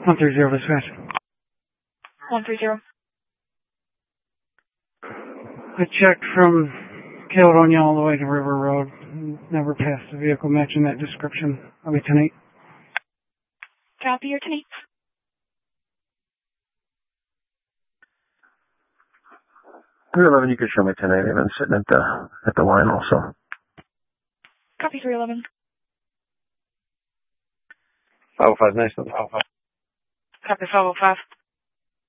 130 dispatch. 130. I checked from Caledonia all the way to River Road. Never passed a vehicle matching that description. I'll be 10-8. Copy your 10-8. You can show me 10-8. I've been sitting at the line also. Copy 311. 505, nice. 505. Copy 505.